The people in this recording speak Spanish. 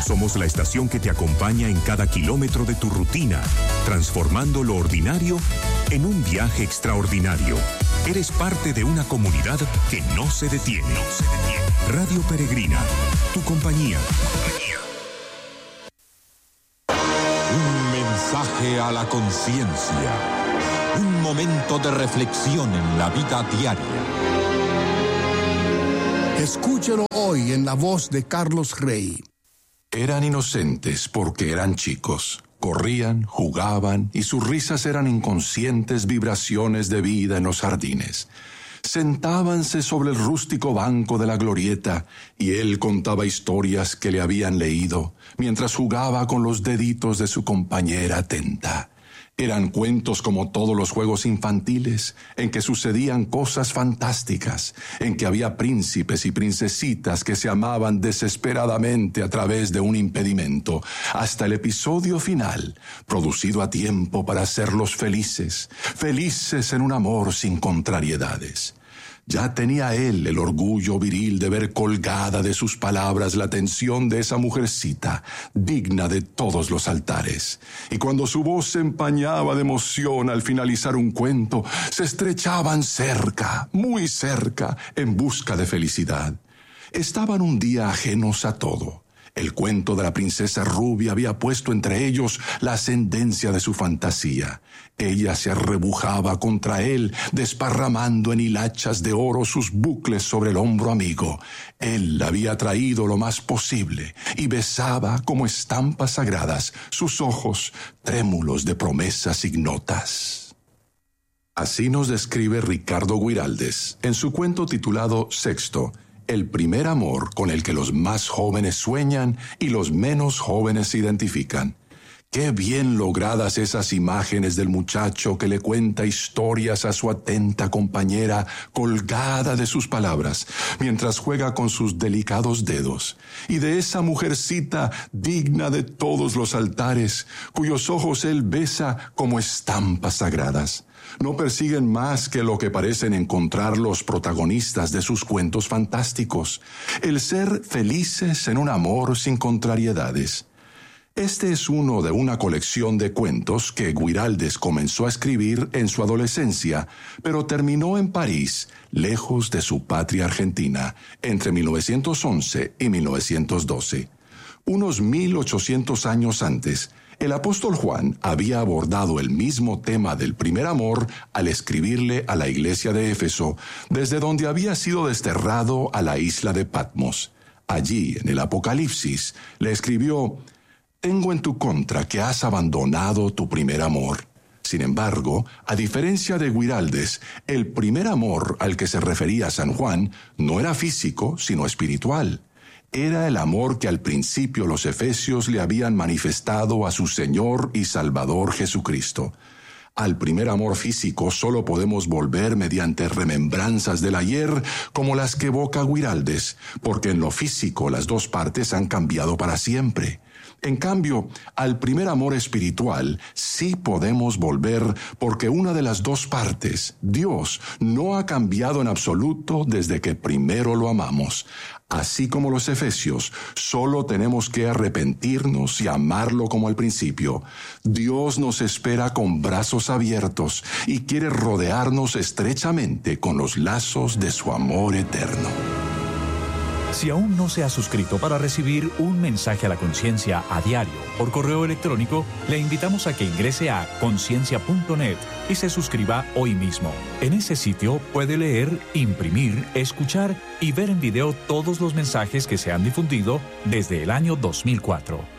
Somos la estación que te acompaña en cada kilómetro de tu rutina, transformando lo ordinario en un viaje extraordinario. Eres parte de una comunidad que no se detiene. Radio Peregrina, tu compañía. Un mensaje a la conciencia. Un momento de reflexión en la vida diaria. Escúchelo hoy en la voz de Carlos Rey. Eran inocentes porque eran chicos. Corrían, jugaban y sus risas eran inconscientes vibraciones de vida en los jardines. Sentábanse sobre el rústico banco de la glorieta y él contaba historias que le habían leído mientras jugaba con los deditos de su compañera atenta. Eran cuentos como todos los juegos infantiles, en que sucedían cosas fantásticas, en que había príncipes y princesitas que se amaban desesperadamente a través de un impedimento, hasta el episodio final, producido a tiempo para hacerlos felices, felices en un amor sin contrariedades. Ya tenía él el orgullo viril de ver colgada de sus palabras la atención de esa mujercita, digna de todos los altares. Y cuando su voz se empañaba de emoción al finalizar un cuento, se estrechaban cerca, muy cerca, en busca de felicidad. Estaban un día ajenos a todo. El cuento de la princesa rubia había puesto entre ellos la ascendencia de su fantasía. Ella se arrebujaba contra él, desparramando en hilachas de oro sus bucles sobre el hombro amigo. Él la había traído lo más posible y besaba como estampas sagradas sus ojos trémulos de promesas ignotas. Así nos describe Ricardo Guiraldes en su cuento titulado Sexto, el primer amor con el que los más jóvenes sueñan y los menos jóvenes se identifican. Qué bien logradas esas imágenes del muchacho que le cuenta historias a su atenta compañera colgada de sus palabras, mientras juega con sus delicados dedos, y de esa mujercita digna de todos los altares, cuyos ojos él besa como estampas sagradas. No persiguen más que lo que parecen encontrar los protagonistas de sus cuentos fantásticos, el ser felices en un amor sin contrariedades. Este es uno de una colección de cuentos que Guiraldes comenzó a escribir en su adolescencia, pero terminó en París, lejos de su patria argentina, entre 1911 y 1912. Unos 1800 años antes, el apóstol Juan había abordado el mismo tema del primer amor al escribirle a la iglesia de Éfeso, desde donde había sido desterrado a la isla de Patmos. Allí, en el Apocalipsis, le escribió: «Tengo en tu contra que has abandonado tu primer amor». Sin embargo, a diferencia de Guiraldes, el primer amor al que se refería San Juan no era físico, sino espiritual. Era el amor que al principio los efesios le habían manifestado a su Señor y Salvador Jesucristo. Al primer amor físico solo podemos volver mediante remembranzas del ayer como las que evoca Guiraldes, porque en lo físico las dos partes han cambiado para siempre. En cambio, al primer amor espiritual sí podemos volver porque una de las dos partes, Dios, no ha cambiado en absoluto desde que primero lo amamos. Así como los efesios, solo tenemos que arrepentirnos y amarlo como al principio. Dios nos espera con brazos abiertos y quiere rodearnos estrechamente con los lazos de su amor eterno. Si aún no se ha suscrito para recibir un mensaje a la conciencia a diario por correo electrónico, le invitamos a que ingrese a conciencia.net y se suscriba hoy mismo. En ese sitio puede leer, imprimir, escuchar y ver en video todos los mensajes que se han difundido desde el año 2004.